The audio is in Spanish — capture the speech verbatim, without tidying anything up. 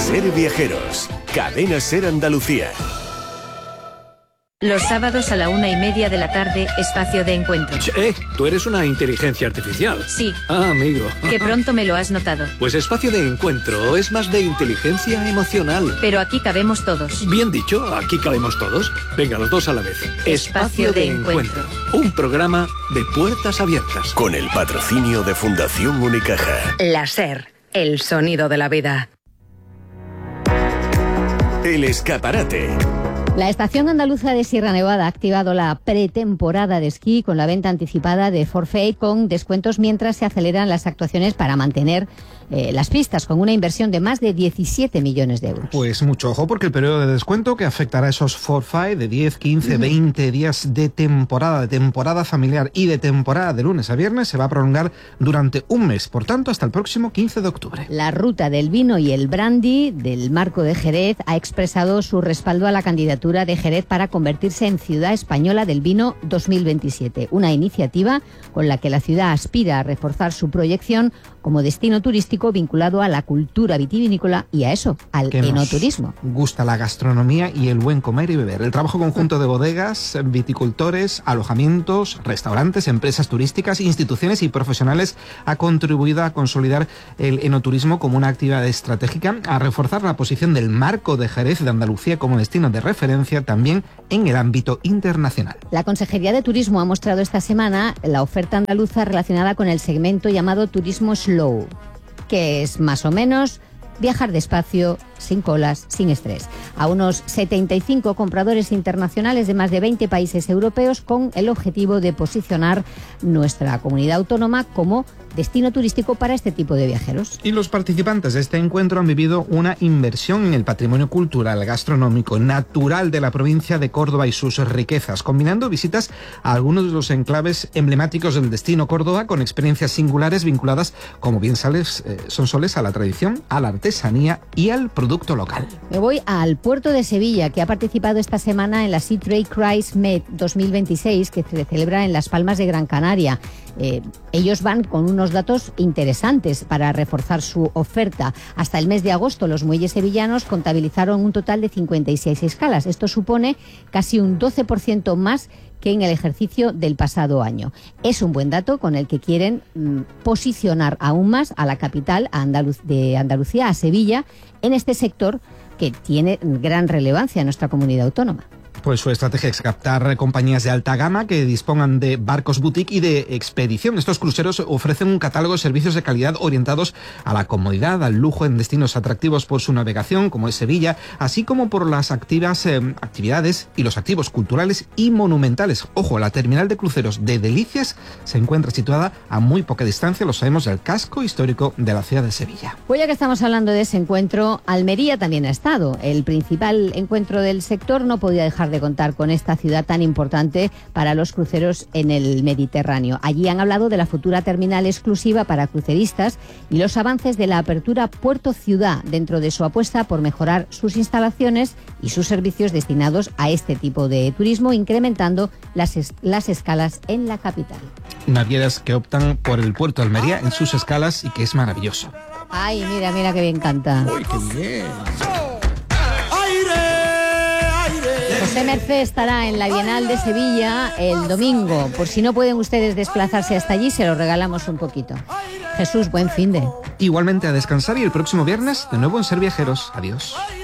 Ser Viajeros, Cadena Ser Andalucía. Los sábados a la una y media de la tarde, espacio de encuentro. Eh, tú eres una inteligencia artificial. Sí. Ah, amigo. Que pronto me lo has notado. Pues espacio de encuentro es más de inteligencia emocional. Pero aquí cabemos todos. Bien dicho, aquí cabemos todos. Venga, los dos a la vez. Espacio, espacio de, de encuentro. encuentro. Un programa de puertas abiertas. Con el patrocinio de Fundación Unicaja. La Ser, el sonido de la vida. El escaparate. La Estación Andaluza de Sierra Nevada ha activado la pretemporada de esquí con la venta anticipada de forfait con descuentos mientras se aceleran las actuaciones para mantener eh, las pistas con una inversión de más de diecisiete millones de euros. Pues mucho ojo porque el periodo de descuento que afectará a esos forfait de diez, quince, uh-huh. veinte días de temporada, de temporada familiar y de temporada de lunes a viernes se va a prolongar durante un mes, por tanto hasta el próximo quince de octubre. La ruta del vino y el brandy del Marco de Jerez ha expresado su respaldo a la candidatura de Jerez para convertirse en Ciudad Española del Vino dos mil veintisiete, una iniciativa con la que la ciudad aspira a reforzar su proyección como destino turístico vinculado a la cultura vitivinícola y a eso, al que enoturismo. Nos gusta la gastronomía y el buen comer y beber. El trabajo conjunto de bodegas, viticultores, alojamientos, restaurantes, empresas turísticas, instituciones y profesionales ha contribuido a consolidar el enoturismo como una actividad estratégica, a reforzar la posición del Marco de Jerez de Andalucía como destino de referencia también en el ámbito internacional. La Consejería de Turismo ha mostrado esta semana la oferta andaluza relacionada con el segmento llamado Turismo Slow, que es más o menos viajar despacio, sin colas, sin estrés. A unos setenta y cinco compradores internacionales de más de veinte países europeos con el objetivo de posicionar nuestra comunidad autónoma como destino turístico para este tipo de viajeros. Y los participantes de este encuentro han vivido una inversión en el patrimonio cultural, gastronómico, natural de la provincia de Córdoba y sus riquezas, combinando visitas a algunos de los enclaves emblemáticos del destino Córdoba con experiencias singulares vinculadas, como bien sales, eh, son soles, a la tradición, a la artesanía y al producto local. Me voy al puerto de Sevilla, que ha participado esta semana en la Sea Trade Cruise Med dos mil veintiséis, que se celebra en Las Palmas de Gran Canaria. Eh, ellos van con unos datos interesantes para reforzar su oferta. Hasta el mes de agosto los muelles sevillanos contabilizaron un total de cincuenta y seis escalas. Esto supone casi un doce por ciento más que en el ejercicio del pasado año. Es un buen dato con el que quieren mm, posicionar aún más a la capital a Andaluz- de Andalucía, a Sevilla, en este sector que tiene gran relevancia en nuestra comunidad autónoma. Pues su estrategia es captar compañías de alta gama que dispongan de barcos boutique y de expedición. Estos cruceros ofrecen un catálogo de servicios de calidad orientados a la comodidad, al lujo en destinos atractivos por su navegación, como es Sevilla, así como por las activas eh, actividades y los activos culturales y monumentales. Ojo, la terminal de cruceros de Delicias se encuentra situada a muy poca distancia, lo sabemos, del casco histórico de la ciudad de Sevilla. Pues ya que estamos hablando de ese encuentro, Almería también ha estado. El principal encuentro del sector no podía dejar de contar con esta ciudad tan importante para los cruceros en el Mediterráneo. Allí han hablado de la futura terminal exclusiva para cruceristas y los avances de la apertura Puerto Ciudad dentro de su apuesta por mejorar sus instalaciones y sus servicios destinados a este tipo de turismo, incrementando las, es- las escalas en la capital. Navieras que optan por el puerto de Almería en sus escalas y que es maravilloso. Ay, mira, mira que bien canta. ¡Uy, qué bien! José Mercé estará en la Bienal de Sevilla el domingo. Por si no pueden ustedes desplazarse hasta allí, se lo regalamos un poquito. Jesús, buen finde. Igualmente a descansar y el próximo viernes de nuevo en Ser Viajeros. Adiós.